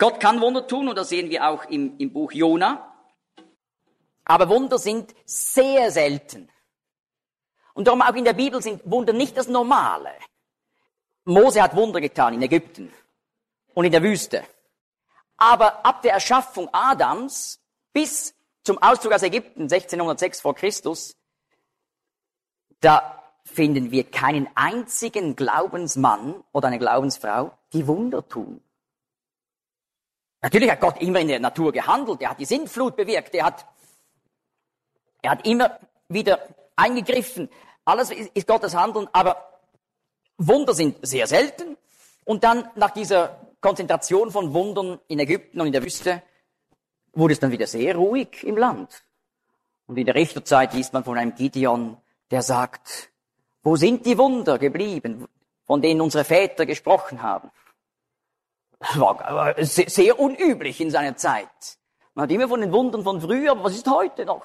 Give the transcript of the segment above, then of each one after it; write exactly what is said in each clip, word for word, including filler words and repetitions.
Gott kann Wunder tun, und das sehen wir auch im, im Buch Jona. Aber Wunder sind sehr selten. Und darum auch in der Bibel sind Wunder nicht das Normale. Mose hat Wunder getan in Ägypten und in der Wüste. Aber ab der Erschaffung Adams bis zum Auszug aus Ägypten, sechzehnhundertsechs vor Christus, da finden wir keinen einzigen Glaubensmann oder eine Glaubensfrau, die Wunder tun. Natürlich hat Gott immer in der Natur gehandelt, er hat die Sintflut bewirkt, er hat, er hat immer wieder eingegriffen. Alles ist, ist Gottes Handeln, aber Wunder sind sehr selten. Und dann nach dieser Konzentration von Wundern in Ägypten und in der Wüste wurde es dann wieder sehr ruhig im Land. Und in der Richterzeit liest man von einem Gideon, der sagt, wo sind die Wunder geblieben, von denen unsere Väter gesprochen haben? Das war sehr unüblich in seiner Zeit. Man hat immer von den Wundern von früher, aber was ist heute noch?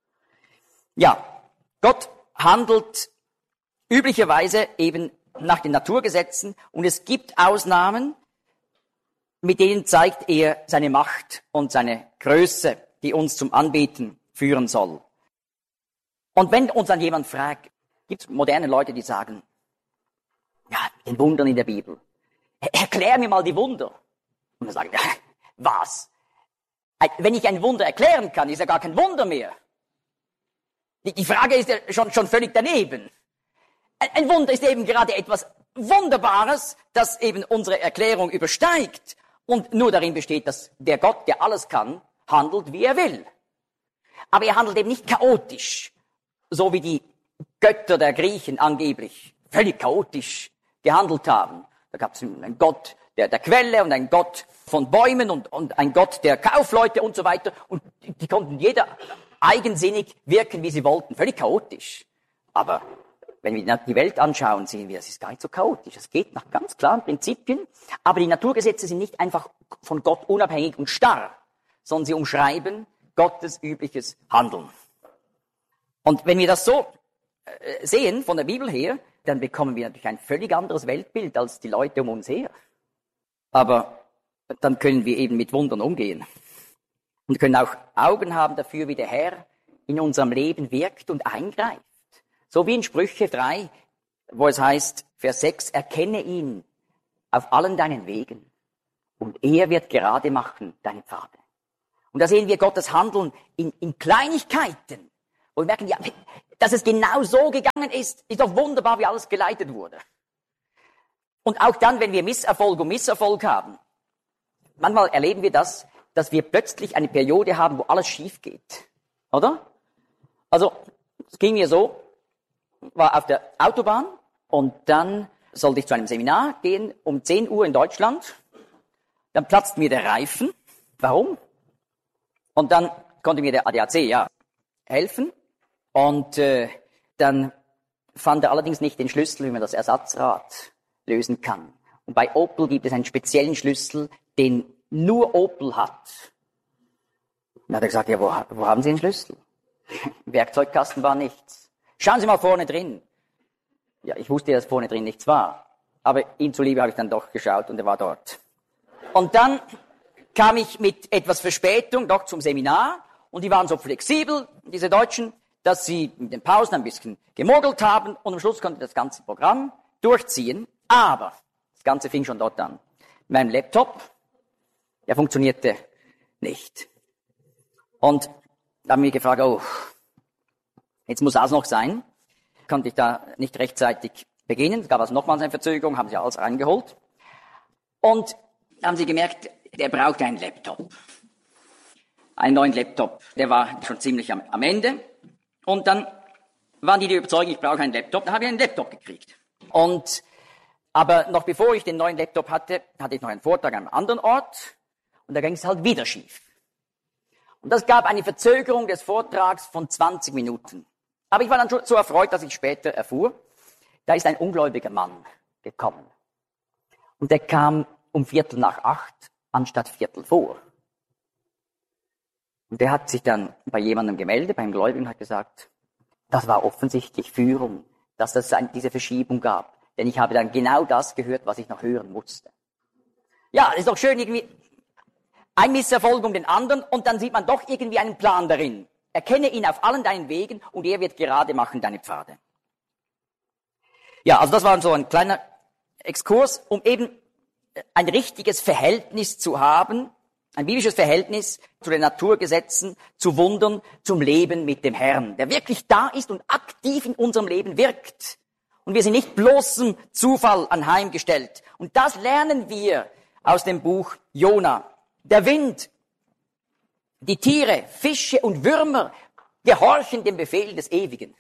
Ja, Gott handelt üblicherweise eben nach den Naturgesetzen, und es gibt Ausnahmen, mit denen zeigt er seine Macht und seine Größe, die uns zum Anbeten führen soll. Und wenn uns dann jemand fragt, gibt es moderne Leute, die sagen, ja, den Wundern in der Bibel, erklär mir mal die Wunder. Und dann sagen, was? Wenn ich ein Wunder erklären kann, ist ja gar kein Wunder mehr. Die, die Frage ist ja schon, schon völlig daneben. Ein, ein Wunder ist eben gerade etwas Wunderbares, das eben unsere Erklärung übersteigt und nur darin besteht, dass der Gott, der alles kann, handelt, wie er will. Aber er handelt eben nicht chaotisch, so wie die Götter der Griechen angeblich völlig chaotisch gehandelt haben. Da gab es einen Gott der, der Quelle und einen Gott von Bäumen und, und einen Gott der Kaufleute und so weiter. Und die, die konnten jeder eigensinnig wirken, wie sie wollten. Völlig chaotisch. Aber wenn wir die Welt anschauen, sehen wir, es ist gar nicht so chaotisch. Es geht nach ganz klaren Prinzipien. Aber die Naturgesetze sind nicht einfach von Gott unabhängig und starr, sondern sie umschreiben Gottes übliches Handeln. Und wenn wir das so äh, sehen, von der Bibel her, dann bekommen wir natürlich ein völlig anderes Weltbild als die Leute um uns her. Aber dann können wir eben mit Wundern umgehen. Und können auch Augen haben dafür, wie der Herr in unserem Leben wirkt und eingreift. So wie in Sprüche drei, wo es heißt, Vers sechs, erkenne ihn auf allen deinen Wegen und er wird gerade machen deine Pfade. Und da sehen wir Gottes Handeln in, in Kleinigkeiten. Und wir merken, ja, dass es genau so gegangen ist, ist doch wunderbar, wie alles geleitet wurde. Und auch dann, wenn wir Misserfolg und Misserfolg haben, manchmal erleben wir das, dass wir plötzlich eine Periode haben, wo alles schief geht. Oder? Also, es ging mir so, war auf der Autobahn und dann sollte ich zu einem Seminar gehen um zehn Uhr in Deutschland. Dann platzt mir der Reifen. Warum? Und dann konnte mir der A D A C ja helfen. Und äh, dann fand er allerdings nicht den Schlüssel, wie man das Ersatzrad lösen kann. Und bei Opel gibt es einen speziellen Schlüssel, den nur Opel hat. Dann hat er gesagt, ja, wo, wo haben Sie den Schlüssel? Im Werkzeugkasten war nichts. Schauen Sie mal vorne drin. Ja, ich wusste, dass vorne drin nichts war. Aber ihm zuliebe habe ich dann doch geschaut und er war dort. Und dann kam ich mit etwas Verspätung doch zum Seminar und die waren so flexibel, diese Deutschen, dass sie mit den Pausen ein bisschen gemogelt haben und am Schluss konnte ich das ganze Programm durchziehen. Aber das Ganze fing schon dort an. Mein Laptop, der funktionierte nicht. Und da haben wir gefragt, oh, jetzt muss das noch sein. Konnte ich da nicht rechtzeitig beginnen. Es gab also nochmals eine Verzögerung, haben sie alles reingeholt. Und haben sie gemerkt, der braucht einen Laptop. Einen neuen Laptop. Der war schon ziemlich am, am Ende. Und dann waren die der Überzeugung, ich brauche einen Laptop. Dann habe ich einen Laptop gekriegt. Und, aber noch bevor ich den neuen Laptop hatte, hatte ich noch einen Vortrag an einem anderen Ort. Und da ging es halt wieder schief. Und das gab eine Verzögerung des Vortrags von zwanzig Minuten. Aber ich war dann schon so erfreut, dass ich später erfuhr, da ist ein ungläubiger Mann gekommen. Und der kam um Viertel nach acht anstatt Viertel vor. Und der hat sich dann bei jemandem gemeldet, beim Gläubigen, und hat gesagt, das war offensichtlich Führung, dass es diese Verschiebung gab. Denn ich habe dann genau das gehört, was ich noch hören musste. Ja, ist doch schön irgendwie. ein Misserfolg um den anderen und dann sieht man doch irgendwie einen Plan darin. Erkenne ihn auf allen deinen Wegen und er wird gerade machen deine Pfade. Ja, also das war so ein kleiner Exkurs, um eben ein richtiges Verhältnis zu haben, ein biblisches Verhältnis zu den Naturgesetzen, zu Wundern, zum Leben mit dem Herrn, der wirklich da ist und aktiv in unserem Leben wirkt. Und wir sind nicht bloßem Zufall anheimgestellt. Und das lernen wir aus dem Buch Jona. Der Wind, die Tiere, Fische und Würmer gehorchen dem Befehl des Ewigen.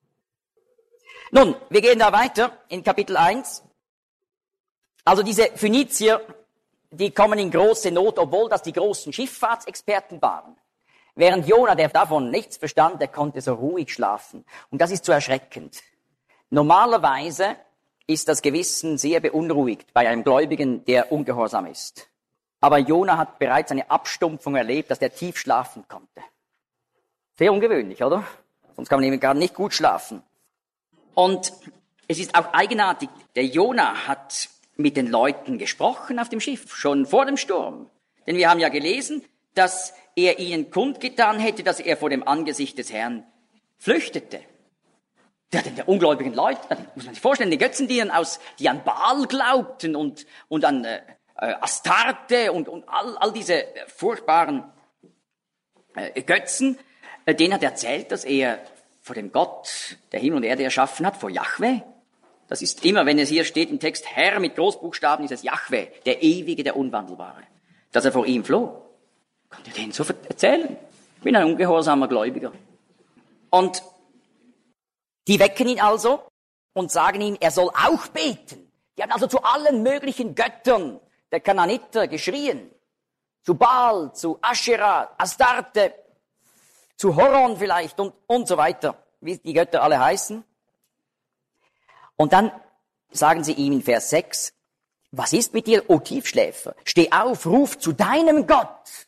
Nun, wir gehen da weiter in Kapitel eins. Also diese Phönizier, die kommen in große Not, obwohl das die großen Schifffahrtsexperten waren. Während Jona, der davon nichts verstand, der konnte so ruhig schlafen. Und das ist so erschreckend. Normalerweise ist das Gewissen sehr beunruhigt bei einem Gläubigen, der ungehorsam ist. Aber Jona hat bereits eine Abstumpfung erlebt, dass der tief schlafen konnte. Sehr ungewöhnlich, oder? Sonst kann man eben gar nicht gut schlafen. Und es ist auch eigenartig, der Jona hat mit den Leuten gesprochen auf dem Schiff, schon vor dem Sturm. Denn wir haben ja gelesen, dass er ihnen kundgetan hätte, dass er vor dem Angesicht des Herrn flüchtete. Der, der ungläubigen Leute, muss man sich vorstellen, die Götzendienern aus, die an Baal glaubten und, und an äh, Astarte und, und all, all diese furchtbaren äh, Götzen, äh, denen hat er erzählt, dass er vor dem Gott, der Himmel und Erde erschaffen hat, vor Jahwe. Das ist immer, wenn es hier steht im Text, Herr mit Großbuchstaben, ist es Jahwe, der Ewige, der Unwandelbare. Dass er vor ihm floh. Könnt ihr denen so erzählen? Ich bin ein ungehorsamer Gläubiger. Und die wecken ihn also und sagen ihm, er soll auch beten. Die haben also zu allen möglichen Göttern der Kanaaniter geschrien. Zu Baal, zu Aschera, Astarte, zu Horon vielleicht und, und so weiter, wie die Götter alle heißen. Und dann sagen sie ihm in Vers sechs, was ist mit dir, o Tiefschläfer? Steh auf, ruf zu deinem Gott.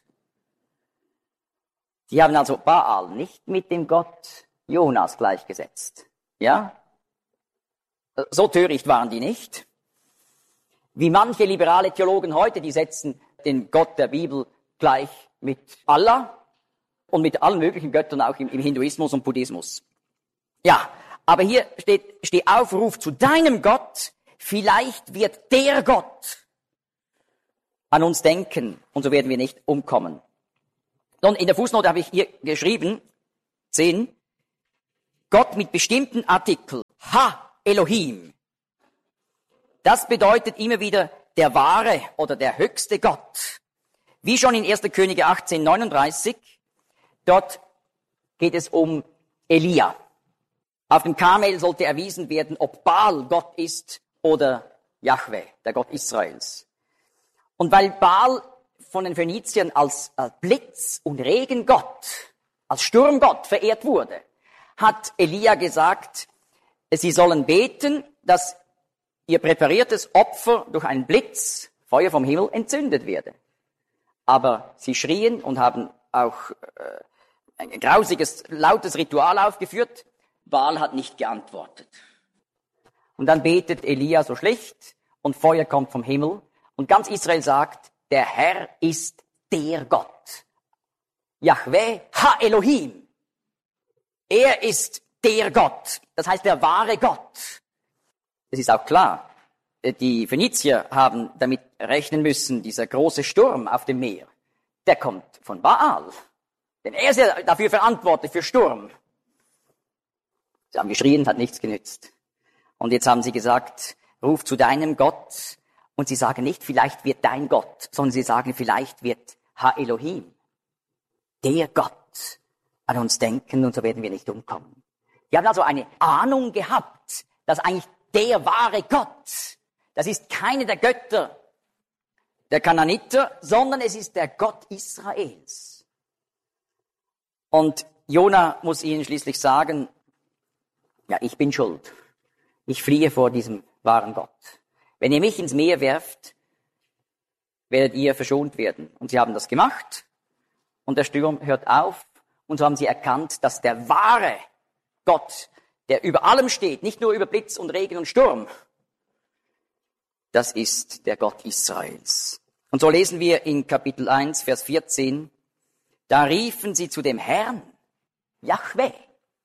Die haben also Baal nicht mit dem Gott Jonas gleichgesetzt. Ja? So töricht waren die nicht. Wie manche liberale Theologen heute, die setzen den Gott der Bibel gleich mit Allah und mit allen möglichen Göttern auch im, im Hinduismus und Buddhismus. Ja, aber hier steht, steh auf, ruf zu deinem Gott, vielleicht wird der Gott an uns denken und so werden wir nicht umkommen. Und in der Fußnote habe ich hier geschrieben, zehn, Gott mit bestimmten Artikel, Ha Elohim. Das bedeutet immer wieder der wahre oder der höchste Gott. Wie schon in erster Könige achtzehn neununddreißig, dort geht es um Elia. Auf dem Karmel sollte erwiesen werden, ob Baal Gott ist oder Jahwe, der Gott Israels. Und weil Baal von den Phöniziern als, als Blitz- und Regengott, als Sturmgott verehrt wurde, hat Elia gesagt, sie sollen beten, dass ihr präpariertes Opfer durch einen Blitz, Feuer vom Himmel, entzündet werde. Aber sie schrien und haben auch äh, ein grausiges, lautes Ritual aufgeführt. Baal hat nicht geantwortet. Und dann betet Elia so schlicht und Feuer kommt vom Himmel. Und ganz Israel sagt, der Herr ist der Gott. Jahwe Ha Elohim. Er ist der Gott. Das heißt der wahre Gott. Es ist auch klar, die Phönizier haben damit rechnen müssen, dieser große Sturm auf dem Meer, der kommt von Baal. Denn er ist ja dafür verantwortlich für Sturm. Sie haben geschrien, hat nichts genützt. Und jetzt haben sie gesagt, ruf zu deinem Gott. Und sie sagen nicht, vielleicht wird dein Gott, sondern sie sagen, vielleicht wird Ha Elohim, der Gott, an uns denken und so werden wir nicht umkommen. Die haben also eine Ahnung gehabt, dass eigentlich der wahre Gott, das ist keine der Götter der Kanaaniter, sondern es ist der Gott Israels. Und Jona muss ihnen schließlich sagen, ja, ich bin schuld. Ich fliehe vor diesem wahren Gott. Wenn ihr mich ins Meer werft, werdet ihr verschont werden. Und sie haben das gemacht und der Sturm hört auf und so haben sie erkannt, dass der wahre Gott, der über allem steht, nicht nur über Blitz und Regen und Sturm, das ist der Gott Israels. Und so lesen wir in Kapitel eins, Vers vierzehn, da riefen sie zu dem Herrn, Jahwe.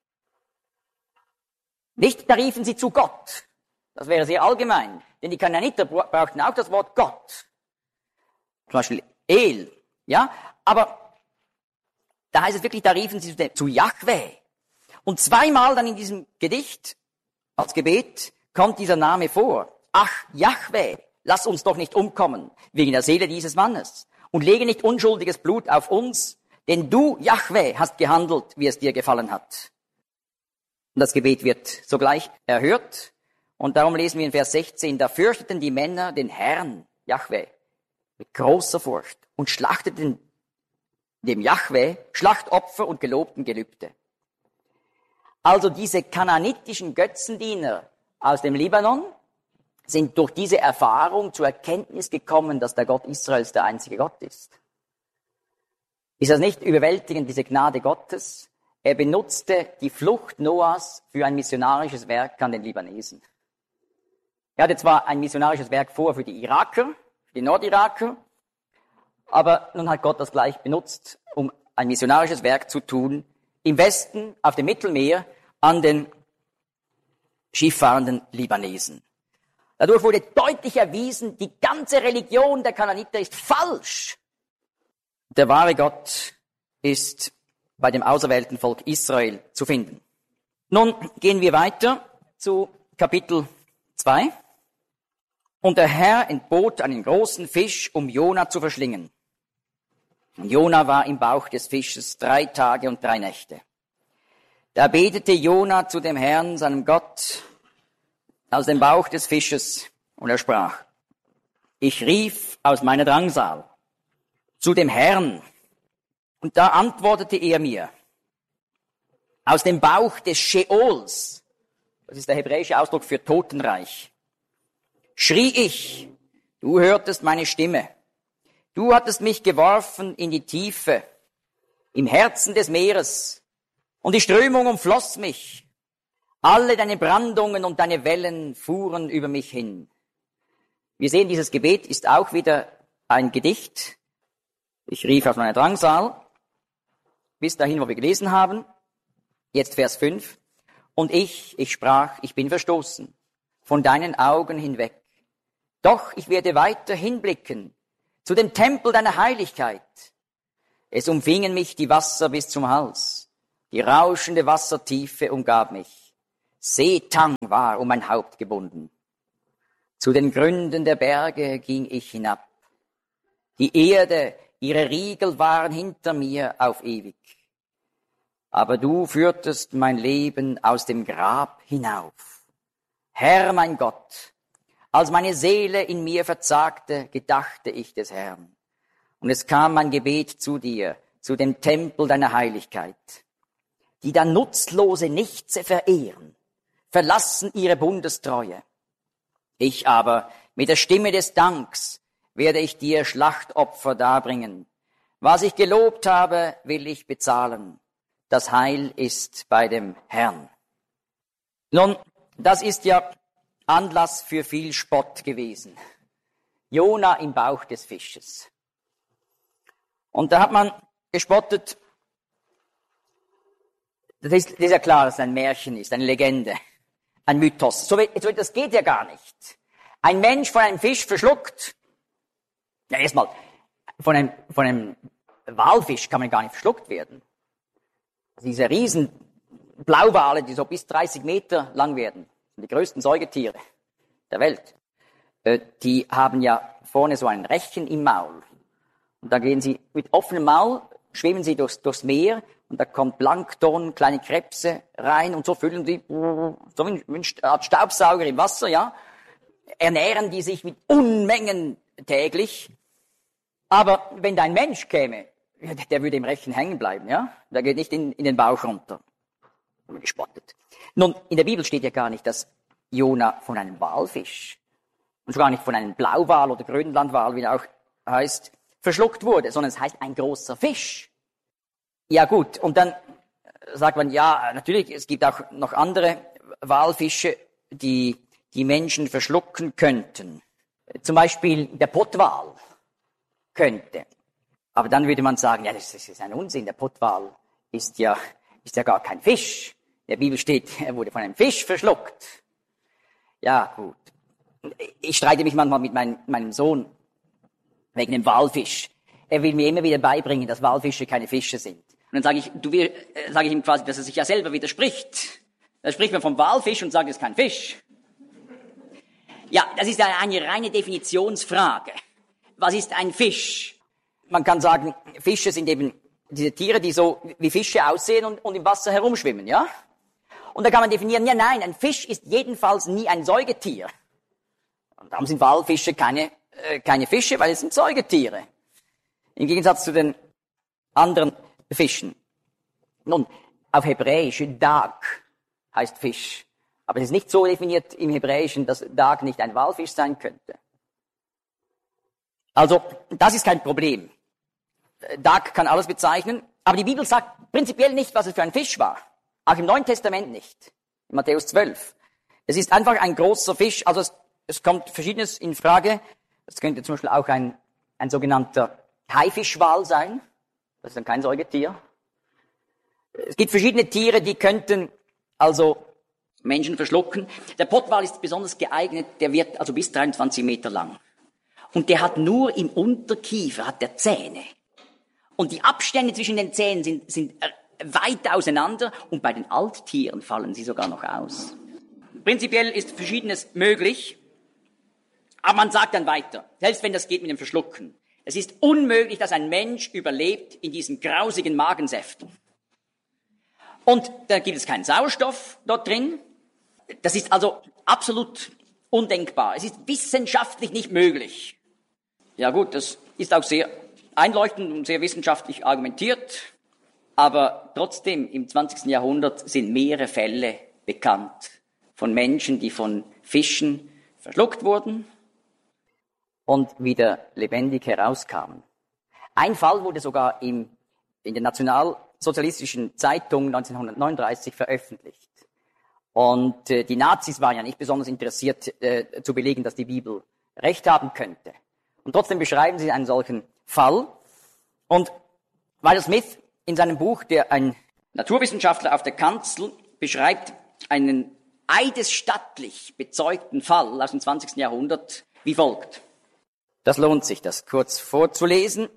Nicht, da riefen sie zu Gott. Das wäre sehr allgemein. Denn die Kanaaniter brauchten auch das Wort Gott. Zum Beispiel El. Ja, aber da heißt es wirklich, da riefen sie zu, dem, zu Jahwe. Und zweimal dann in diesem Gedicht als Gebet kommt dieser Name vor. Ach, Jahwe, lass uns doch nicht umkommen wegen der Seele dieses Mannes und lege nicht unschuldiges Blut auf uns, denn du, Jahwe, hast gehandelt, wie es dir gefallen hat. Und das Gebet wird sogleich erhört. Und darum lesen wir in Vers sechzehn, da fürchteten die Männer den Herrn, Jahwe, mit großer Furcht und schlachteten dem Jahwe Schlachtopfer und gelobten Gelübde. Also diese kanaanitischen Götzendiener aus dem Libanon sind durch diese Erfahrung zur Erkenntnis gekommen, dass der Gott Israels der einzige Gott ist. Ist das nicht überwältigend, diese Gnade Gottes? Er benutzte die Flucht Noahs für ein missionarisches Werk an den Libanesen. Er hatte zwar ein missionarisches Werk vor für die Iraker, für die Nordiraker, aber nun hat Gott das gleich benutzt, um ein missionarisches Werk zu tun, im Westen, auf dem Mittelmeer, an den schifffahrenden Libanesen. Dadurch wurde deutlich erwiesen, die ganze Religion der Kanaaniter ist falsch. Der wahre Gott ist bei dem auserwählten Volk Israel zu finden. Nun gehen wir weiter zu Kapitel zwei. Und der Herr entbot einen großen Fisch, um Jona zu verschlingen. Und Jona war im Bauch des Fisches drei Tage und drei Nächte. Da betete Jona zu dem Herrn, seinem Gott, aus dem Bauch des Fisches, und er sprach, ich rief aus meiner Drangsal zu dem Herrn, und da antwortete er mir, aus dem Bauch des Scheols, das ist der hebräische Ausdruck für Totenreich, schrie ich, du hörtest meine Stimme, du hattest mich geworfen in die Tiefe, im Herzen des Meeres, und die Strömung umfloss mich. Alle deine Brandungen und deine Wellen fuhren über mich hin. Wir sehen, dieses Gebet ist auch wieder ein Gedicht. Ich rief aus meiner Drangsal, bis dahin, wo wir gelesen haben. Jetzt Vers fünf. Und ich, ich sprach, ich bin verstoßen, von deinen Augen hinweg. Doch ich werde weiter hinblicken zu dem Tempel deiner Heiligkeit. Es umfingen mich die Wasser bis zum Hals. Die rauschende Wassertiefe umgab mich. Seetang war um mein Haupt gebunden. Zu den Gründen der Berge ging ich hinab. Die Erde, ihre Riegel waren hinter mir auf ewig. Aber du führtest mein Leben aus dem Grab hinauf. Herr, mein Gott, als meine Seele in mir verzagte, gedachte ich des Herrn. Und es kam mein Gebet zu dir, zu dem Tempel deiner Heiligkeit. Die da nutzlose Nichtse verehren, verlassen ihre Bundestreue. Ich aber, mit der Stimme des Danks, werde ich dir Schlachtopfer darbringen. Was ich gelobt habe, will ich bezahlen. Das Heil ist bei dem Herrn. Nun, das ist ja Anlass für viel Spott gewesen. Jona im Bauch des Fisches. Und da hat man gespottet. Das ist, das ist ja klar, dass es ein Märchen ist, eine Legende, ein Mythos. So, so, das geht ja gar nicht. Ein Mensch von einem Fisch verschluckt. Ja, erstmal, von einem, von einem Walfisch kann man gar nicht verschluckt werden. Diese riesen Blauwale, die so bis dreißig Meter lang werden, sind die größten Säugetiere der Welt. Die haben ja vorne so ein Räckchen im Maul. Und da gehen sie mit offenem Maul, schwimmen sie durchs, durchs Meer, und da kommt Plankton, kleine Krebse rein, und so füllen die, so wie eine Art Staubsauger im Wasser, ja, ernähren die sich mit Unmengen täglich. Aber wenn da ein Mensch käme, der würde im Rechen hängen bleiben, ja, der geht nicht in, in den Bauch runter. Gespottet. Nun, in der Bibel steht ja gar nicht, dass Jona von einem Walfisch, und sogar nicht von einem Blauwal oder Grönlandwal, wie er auch heißt, verschluckt wurde, sondern es heißt ein großer Fisch. Ja gut, und dann sagt man, ja, natürlich, es gibt auch noch andere Walfische, die die Menschen verschlucken könnten. Zum Beispiel der Pottwal. könnte. Aber dann würde man sagen, ja, das ist ein Unsinn, der Pottwal ist ja, ist ja gar kein Fisch. In der Bibel steht, er wurde von einem Fisch verschluckt. Ja, gut. Ich streite mich manchmal mit mein, meinem Sohn wegen dem Walfisch. Er will mir immer wieder beibringen, dass Walfische keine Fische sind. Und dann sage ich, du will, äh, sage ich ihm quasi, dass er sich ja selber widerspricht. Da spricht man vom Walfisch und sagt, es ist kein Fisch. Ja, das ist eine reine Definitionsfrage. Was ist ein Fisch? Man kann sagen, Fische sind eben diese Tiere, die so wie Fische aussehen und, und im Wasser herumschwimmen, ja? Und da kann man definieren, ja nein, ein Fisch ist jedenfalls nie ein Säugetier. Und darum sind Walfische keine, äh, keine Fische, weil es sind Säugetiere. Im Gegensatz zu den anderen Fischen. Nun, auf Hebräisch, Dag heißt Fisch. Aber es ist nicht so definiert im Hebräischen, dass Dag nicht ein Walfisch sein könnte. Also, das ist kein Problem. Dag kann alles bezeichnen, aber die Bibel sagt prinzipiell nicht, was es für ein Fisch war. Auch im Neuen Testament nicht. In Matthäus zwölf. Es ist einfach ein großer Fisch, also es, es kommt Verschiedenes in Frage. Es könnte zum Beispiel auch ein, ein sogenannter Haifischwal sein. Das ist dann kein Säugetier. Es gibt verschiedene Tiere, die könnten also Menschen verschlucken. Der Pottwal ist besonders geeignet, der wird also bis dreiundzwanzig Meter lang. Und der hat nur im Unterkiefer, hat der Zähne. Und die Abstände zwischen den Zähnen sind, sind weit auseinander und bei den Alttieren fallen sie sogar noch aus. Prinzipiell ist Verschiedenes möglich, aber man sagt dann weiter, selbst wenn das geht mit dem Verschlucken. Es ist unmöglich, dass ein Mensch überlebt in diesen grausigen Magensäften. Und da gibt es keinen Sauerstoff dort drin. Das ist also absolut undenkbar. Es ist wissenschaftlich nicht möglich. Ja gut, das ist auch sehr einleuchtend und sehr wissenschaftlich argumentiert. Aber trotzdem, im zwanzigsten Jahrhundert sind mehrere Fälle bekannt von Menschen, die von Fischen verschluckt wurden und wieder lebendig herauskamen. Ein Fall wurde sogar im, in der Nationalsozialistischen Zeitung neunzehnhundertneununddreißig veröffentlicht. Und äh, die Nazis waren ja nicht besonders interessiert, äh, zu belegen, dass die Bibel Recht haben könnte. Und trotzdem beschreiben sie einen solchen Fall. Und Wilder Smith in seinem Buch, der ein Naturwissenschaftler auf der Kanzel beschreibt, einen eidesstattlich bezeugten Fall aus dem zwanzigsten Jahrhundert wie folgt. Das lohnt sich, das kurz vorzulesen.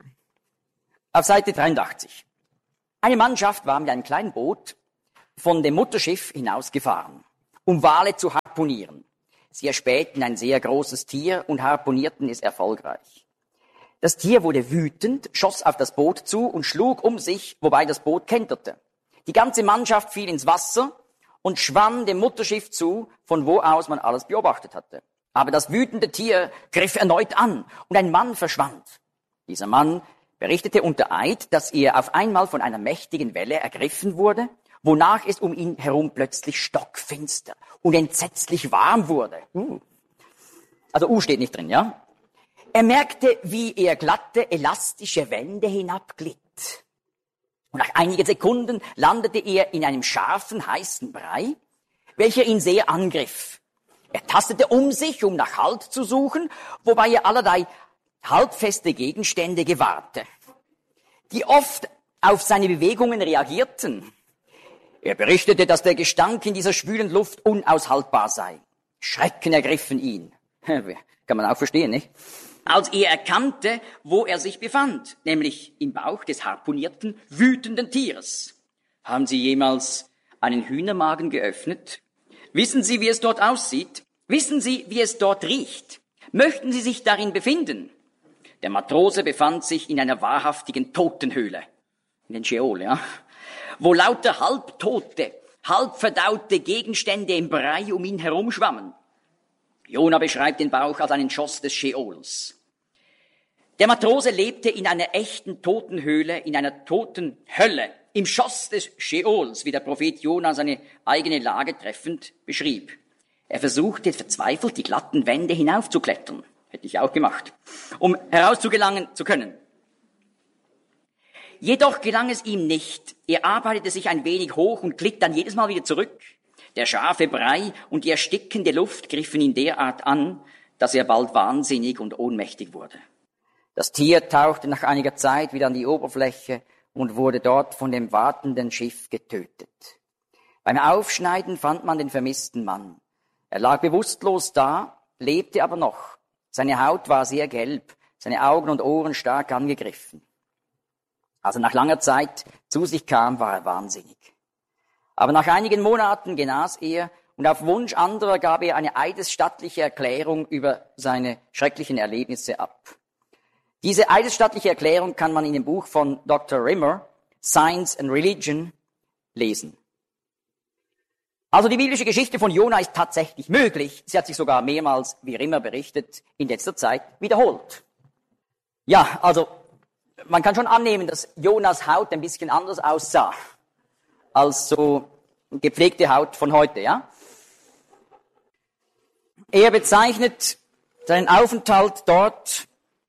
Auf Seite dreiundachtzig. Eine Mannschaft war mit einem kleinen Boot von dem Mutterschiff hinausgefahren, um Wale zu harpunieren. Sie erspähten ein sehr großes Tier und harpunierten es erfolgreich. Das Tier wurde wütend, schoss auf das Boot zu und schlug um sich, wobei das Boot kenterte. Die ganze Mannschaft fiel ins Wasser und schwamm dem Mutterschiff zu, von wo aus man alles beobachtet hatte. Aber das wütende Tier griff erneut an und ein Mann verschwand. Dieser Mann berichtete unter Eid, dass er auf einmal von einer mächtigen Welle ergriffen wurde, wonach es um ihn herum plötzlich stockfinster und entsetzlich warm wurde. Uh. Also U steht nicht drin, ja? Er merkte, wie er glatte, elastische Wände hinabglitt. Und nach einigen Sekunden landete er in einem scharfen, heißen Brei, welcher ihn sehr angriff. Er tastete um sich, um nach Halt zu suchen, wobei er allerlei halbfeste Gegenstände gewahrte, die oft auf seine Bewegungen reagierten. Er berichtete, dass der Gestank in dieser schwülen Luft unaushaltbar sei. Schrecken ergriffen ihn. Kann man auch verstehen, nicht? Als er erkannte, wo er sich befand, nämlich im Bauch des harpunierten, wütenden Tieres. Haben Sie jemals einen Hühnermagen geöffnet? Wissen Sie, wie es dort aussieht? Wissen Sie, wie es dort riecht? Möchten Sie sich darin befinden? Der Matrose befand sich in einer wahrhaftigen Totenhöhle, in den Scheol, ja, wo lauter halbtote, halbverdaute Gegenstände im Brei um ihn herumschwammen. Jona beschreibt den Bauch als einen Schoß des Scheols. Der Matrose lebte in einer echten Totenhöhle, in einer toten Hölle, im Schoß des Scheols, wie der Prophet Jona seine eigene Lage treffend beschrieb. Er versuchte verzweifelt, die glatten Wände hinaufzuklettern. Hätte ich auch gemacht, um herauszugelangen zu können. Jedoch gelang es ihm nicht. Er arbeitete sich ein wenig hoch und glitt dann jedes Mal wieder zurück. Der scharfe Brei und die erstickende Luft griffen ihn derart an, dass er bald wahnsinnig und ohnmächtig wurde. Das Tier tauchte nach einiger Zeit wieder an die Oberfläche und wurde dort von dem wartenden Schiff getötet. Beim Aufschneiden fand man den vermissten Mann. Er lag bewusstlos da, lebte aber noch. Seine Haut war sehr gelb, seine Augen und Ohren stark angegriffen. Als er nach langer Zeit zu sich kam, war er wahnsinnig. Aber nach einigen Monaten genas er und auf Wunsch anderer gab er eine eidesstattliche Erklärung über seine schrecklichen Erlebnisse ab. Diese eidesstattliche Erklärung kann man in dem Buch von Doktor Rimmer, Science and Religion, lesen. Also die biblische Geschichte von Jona ist tatsächlich möglich. Sie hat sich sogar mehrmals, wie Rimmer berichtet, in letzter Zeit wiederholt. Ja, also man kann schon annehmen, dass Jonas Haut ein bisschen anders aussah als so gepflegte Haut von heute, ja? Er bezeichnet seinen Aufenthalt dort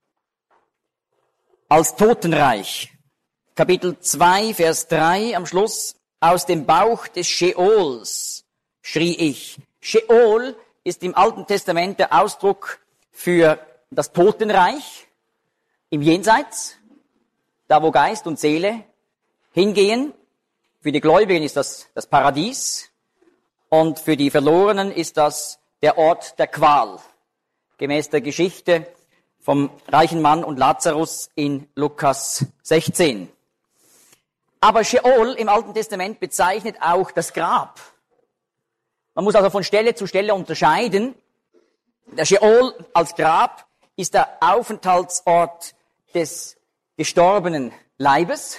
als Totenreich. Kapitel zwei, Vers drei am Schluss. Aus dem Bauch des Scheols schrie ich. Scheol ist im Alten Testament der Ausdruck für das Totenreich im Jenseits, da wo Geist und Seele hingehen. Für die Gläubigen ist das das Paradies und für die Verlorenen ist das der Ort der Qual, gemäß der Geschichte vom reichen Mann und Lazarus in Lukas sechzehn. Aber Scheol im Alten Testament bezeichnet auch das Grab. Man muss also von Stelle zu Stelle unterscheiden. Der Scheol als Grab ist der Aufenthaltsort des gestorbenen Leibes.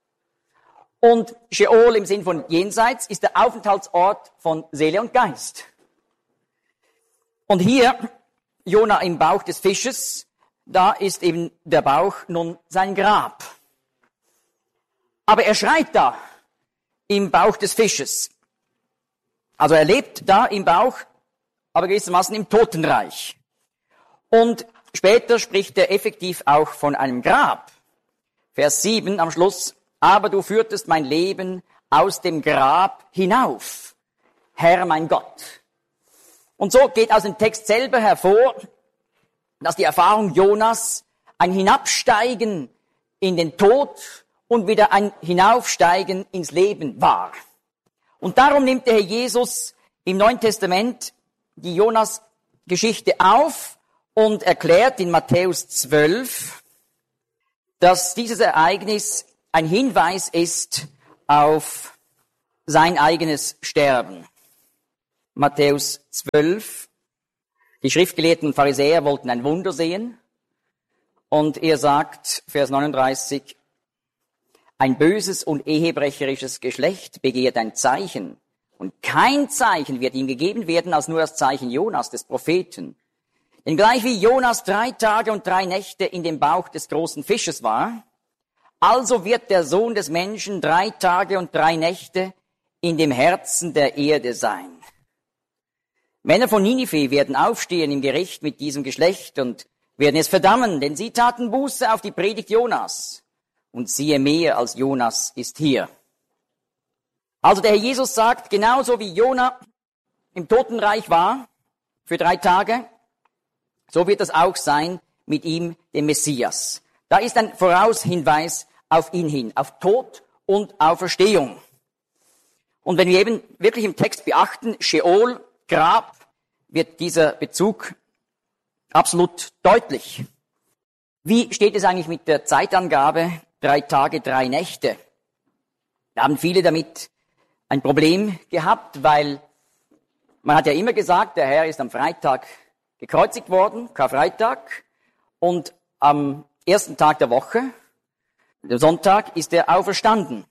Und Scheol im Sinn von Jenseits ist der Aufenthaltsort von Seele und Geist. Und hier, Jona im Bauch des Fisches, da ist eben der Bauch nun sein Grab. Aber er schreit da im Bauch des Fisches. Also er lebt da im Bauch, aber gewissermaßen im Totenreich. Und später spricht er effektiv auch von einem Grab. Vers sieben am Schluss. Aber du führtest mein Leben aus dem Grab hinauf, Herr mein Gott. Und so geht aus dem Text selber hervor, dass die Erfahrung Jonas ein Hinabsteigen in den Tod und wieder ein Hinaufsteigen ins Leben war. Und darum nimmt der Herr Jesus im Neuen Testament die Jonas-Geschichte auf und erklärt in Matthäus zwölf, dass dieses Ereignis ein Hinweis ist auf sein eigenes Sterben. Matthäus zwölf. Die Schriftgelehrten und Pharisäer wollten ein Wunder sehen. Und er sagt, Vers neununddreißig, ein böses und ehebrecherisches Geschlecht begehrt ein Zeichen. Und kein Zeichen wird ihm gegeben werden, als nur das Zeichen Jonas, des Propheten. Denn gleich wie Jonas drei Tage und drei Nächte in dem Bauch des großen Fisches war, also wird der Sohn des Menschen drei Tage und drei Nächte in dem Herzen der Erde sein. Männer von Ninive werden aufstehen im Gericht mit diesem Geschlecht und werden es verdammen, denn sie taten Buße auf die Predigt Jonas. Und siehe, mehr als Jonas ist hier. Also der Herr Jesus sagt, genauso wie Jona im Totenreich war für drei Tage, so wird es auch sein mit ihm, dem Messias. Da ist ein Voraushinweis auf ihn hin, auf Tod und Auferstehung. Und wenn wir eben wirklich im Text beachten, Scheol, Grab, wird dieser Bezug absolut deutlich. Wie steht es eigentlich mit der Zeitangabe drei Tage, drei Nächte? Da haben viele damit ein Problem gehabt, weil man hat ja immer gesagt, der Herr ist am Freitag gekreuzigt worden, Karfreitag, und am ersten Tag der Woche, der Sonntag, ist er auferstanden.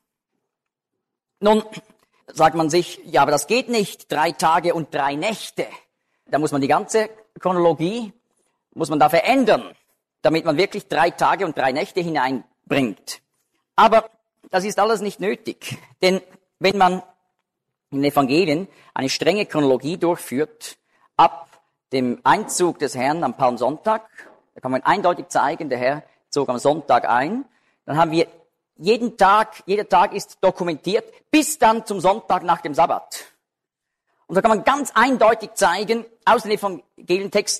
Nun sagt man sich, ja, aber das geht nicht, drei Tage und drei Nächte. Da muss man die ganze Chronologie, muss man da verändern, damit man wirklich drei Tage und drei Nächte hineinbringt. Aber das ist alles nicht nötig, denn wenn man in den Evangelien eine strenge Chronologie durchführt, ab dem Einzug des Herrn am Palmsonntag, da kann man eindeutig zeigen, der Herr zog am Sonntag ein, dann haben wir jeden Tag, jeder Tag ist dokumentiert, bis dann zum Sonntag nach dem Sabbat. Und da kann man ganz eindeutig zeigen, aus den Evangelientexten,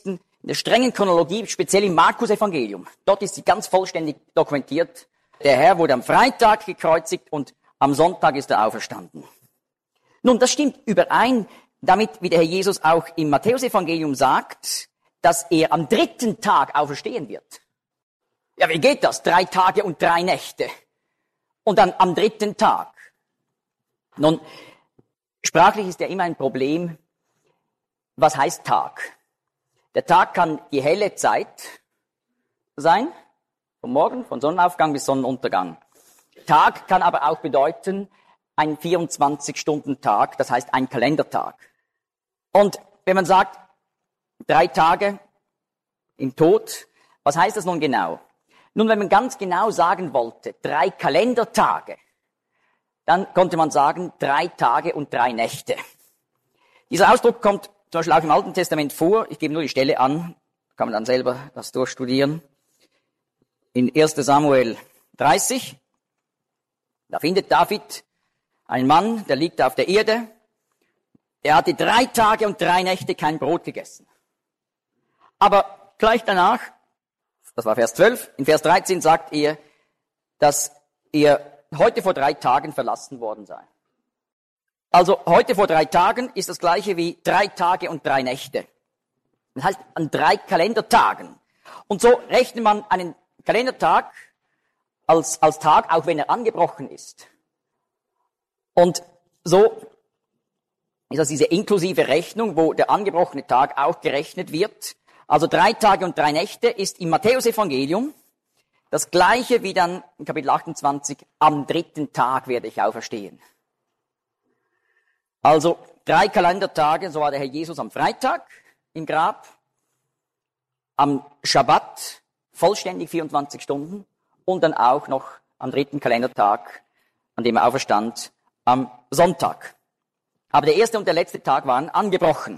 in der strengen Chronologie, speziell im Markus-Evangelium. Dort ist sie ganz vollständig dokumentiert. Der Herr wurde am Freitag gekreuzigt und am Sonntag ist er auferstanden. Nun, das stimmt überein damit, wie der Herr Jesus auch im Matthäus-Evangelium sagt, dass er am dritten Tag auferstehen wird. Ja, wie geht das? Drei Tage und drei Nächte. Und dann am dritten Tag. Nun, sprachlich ist ja immer ein Problem, was heißt Tag? Der Tag kann die helle Zeit sein, vom Morgen, von Sonnenaufgang bis Sonnenuntergang. Tag kann aber auch bedeuten, ein vierundzwanzig-Stunden-Tag, das heißt ein Kalendertag. Und wenn man sagt, drei Tage im Tod, was heißt das nun genau? Nun, wenn man ganz genau sagen wollte, drei Kalendertage, dann konnte man sagen, drei Tage und drei Nächte. Dieser Ausdruck kommt zum Beispiel auch im Alten Testament vor. Ich gebe nur die Stelle an, kann man dann selber das durchstudieren. In erster Samuel dreißig, da findet David einen Mann, der liegt auf der Erde. Er hatte drei Tage und drei Nächte kein Brot gegessen. Aber gleich danach, das war Vers zwölf, in Vers dreizehn sagt er, dass er heute vor drei Tagen verlassen worden sei. Also heute vor drei Tagen ist das gleiche wie drei Tage und drei Nächte. Das heißt an drei Kalendertagen. Und so rechnet man einen Kalendertag als, als Tag, auch wenn er angebrochen ist. Und so ist das diese inklusive Rechnung, wo der angebrochene Tag auch gerechnet wird. Also drei Tage und drei Nächte ist im Matthäus-Evangelium das gleiche wie dann in Kapitel achtundzwanzig, am dritten Tag werde ich auferstehen. Also drei Kalendertage, so war der Herr Jesus am Freitag im Grab, am Schabbat vollständig vierundzwanzig Stunden und dann auch noch am dritten Kalendertag, an dem er auferstand, am Sonntag. Aber der erste und der letzte Tag waren angebrochen.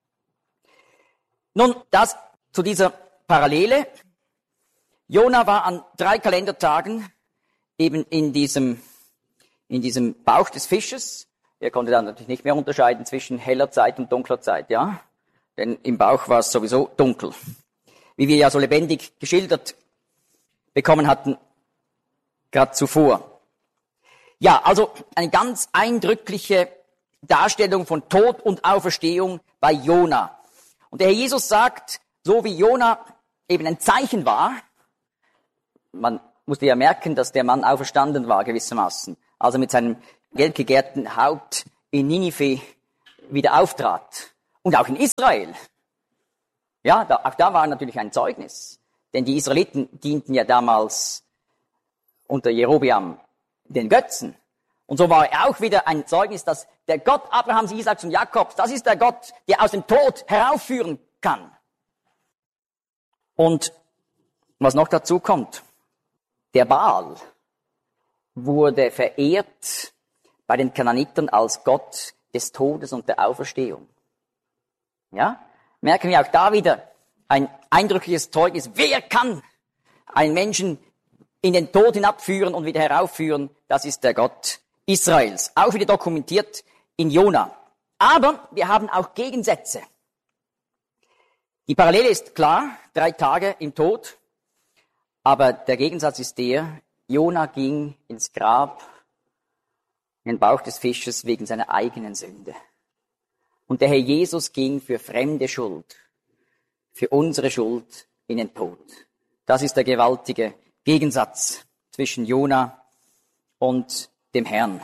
Nun, das zu dieser Parallele. Jona war an drei Kalendertagen eben in diesem, in diesem Bauch des Fisches. Er konnte dann natürlich nicht mehr unterscheiden zwischen heller Zeit und dunkler Zeit, ja? Denn im Bauch war es sowieso dunkel. Wie wir ja so lebendig geschildert bekommen hatten, gerade zuvor. Ja, also eine ganz eindrückliche Darstellung von Tod und Auferstehung bei Jona. Und der Herr Jesus sagt, so wie Jona eben ein Zeichen war, man musste ja merken, dass der Mann auferstanden war gewissermaßen, also mit seinem gelb gegärten Haupt in Ninive wieder auftrat. Und auch in Israel. Ja, da, auch da war natürlich ein Zeugnis. Denn die Israeliten dienten ja damals unter Jerobeam den Götzen. Und so war er auch wieder ein Zeugnis, dass der Gott Abrahams, Isaaks und Jakobs, das ist der Gott, der aus dem Tod heraufführen kann. Und was noch dazu kommt, der Baal wurde verehrt bei den Kanaanitern als Gott des Todes und der Auferstehung. Ja, merken wir auch da wieder ein eindrückliches Zeugnis. Wer kann einen Menschen in den Tod hinabführen und wieder heraufführen? Das ist der Gott Israels. Auch wieder dokumentiert in Jona. Aber wir haben auch Gegensätze. Die Parallele ist klar, drei Tage im Tod. Aber der Gegensatz ist der, Jona ging ins Grab, in den Bauch des Fisches wegen seiner eigenen Sünde. Und der Herr Jesus ging für fremde Schuld, für unsere Schuld in den Tod. Das ist der gewaltige Gegensatz zwischen Jona und dem Herrn.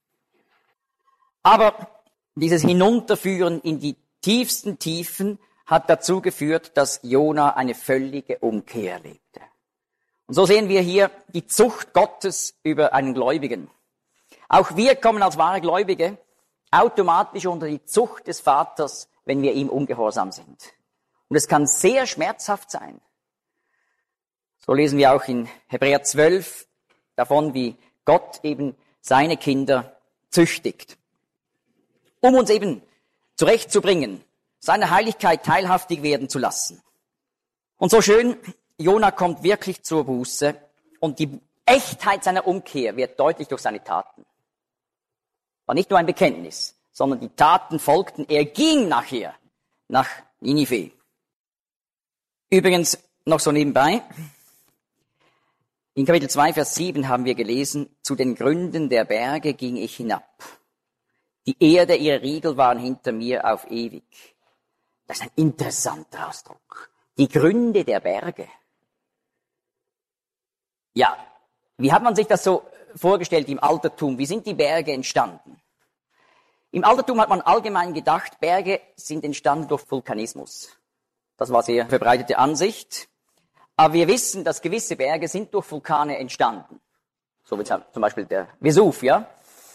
Aber dieses Hinunterführen in die tiefsten Tiefen hat dazu geführt, dass Jona eine völlige Umkehr erlebte. Und so sehen wir hier die Zucht Gottes über einen Gläubigen. Auch wir kommen als wahre Gläubige automatisch unter die Zucht des Vaters, wenn wir ihm ungehorsam sind. Und es kann sehr schmerzhaft sein. So lesen wir auch in Hebräer zwölf davon, wie Gott eben seine Kinder züchtigt, um uns eben zurechtzubringen, seiner Heiligkeit teilhaftig werden zu lassen. Und so schön, Jona kommt wirklich zur Buße und die Echtheit seiner Umkehr wird deutlich durch seine Taten. War nicht nur ein Bekenntnis, sondern die Taten folgten. Er ging nachher nach Ninive. Übrigens, noch so nebenbei, in Kapitel zwei, Vers sieben haben wir gelesen, zu den Gründen der Berge ging ich hinab. Die Erde, ihre Riegel waren hinter mir auf ewig. Das ist ein interessanter Ausdruck. Die Gründe der Berge. Ja, wie hat man sich das so vorgestellt im Altertum? Wie sind die Berge entstanden? Im Altertum hat man allgemein gedacht, Berge sind entstanden durch Vulkanismus. Das war sehr verbreitete Ansicht. Aber wir wissen, dass gewisse Berge sind durch Vulkane entstanden. So wie zum Beispiel der Vesuv, ja.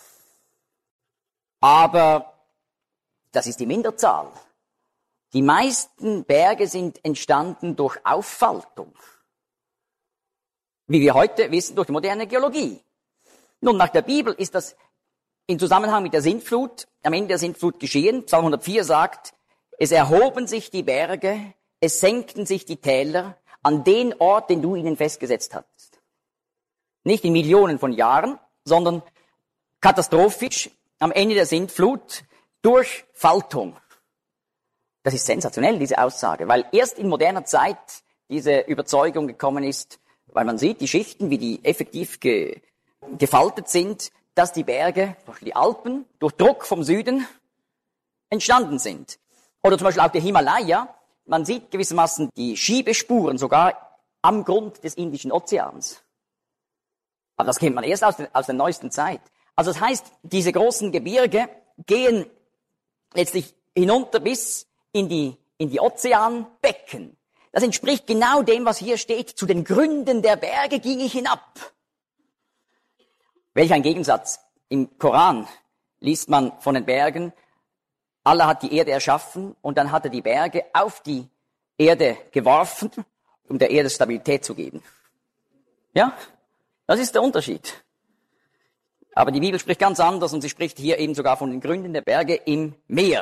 Aber das ist die Minderzahl. Die meisten Berge sind entstanden durch Auffaltung. Wie wir heute wissen, durch die moderne Geologie. Nun, nach der Bibel ist das in Zusammenhang mit der Sintflut, am Ende der Sintflut geschehen. Psalm hundertvier sagt, es erhoben sich die Berge, es senkten sich die Täler an den Ort, den du ihnen festgesetzt hattest. Nicht in Millionen von Jahren, sondern katastrophisch am Ende der Sintflut durch Faltung. Das ist sensationell, diese Aussage, weil erst in moderner Zeit diese Überzeugung gekommen ist, weil man sieht, die Schichten, wie die effektiv ge, gefaltet sind, dass die Berge, zum Beispiel die Alpen, durch Druck vom Süden entstanden sind. Oder zum Beispiel auch der Himalaya. Man sieht gewissermaßen die Schiebespuren sogar am Grund des Indischen Ozeans. Aber das kennt man erst aus, den, aus der neuesten Zeit. Also das heißt, diese großen Gebirge gehen letztlich hinunter bis in die, in die Ozeanbecken. Das entspricht genau dem, was hier steht. Zu den Gründen der Berge ging ich hinab. Welch ein Gegensatz. Im Koran liest man von den Bergen, Allah hat die Erde erschaffen und dann hat er die Berge auf die Erde geworfen, um der Erde Stabilität zu geben. Ja, das ist der Unterschied. Aber die Bibel spricht ganz anders und sie spricht hier eben sogar von den Gründen der Berge im Meer.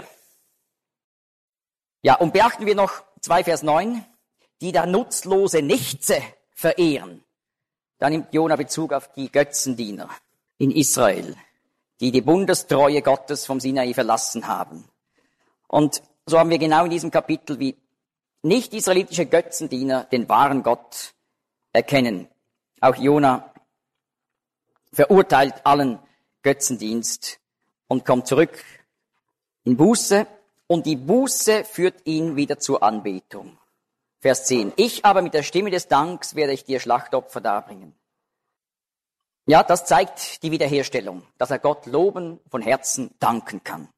Ja, und beachten wir noch zwei Vers neun, die da nutzlose Nichtse verehren. Da nimmt Jona Bezug auf die Götzendiener in Israel, die die Bundestreue Gottes vom Sinai verlassen haben. Und so haben wir genau in diesem Kapitel, wie nicht-israelitische Götzendiener den wahren Gott erkennen. Auch Jona verurteilt allen Götzendienst und kommt zurück in Buße, und die Buße führt ihn wieder zur Anbetung. Vers zehn. Ich aber mit der Stimme des Danks werde ich dir Schlachtopfer darbringen. Ja, das zeigt die Wiederherstellung, dass er Gott loben, von Herzen danken kann.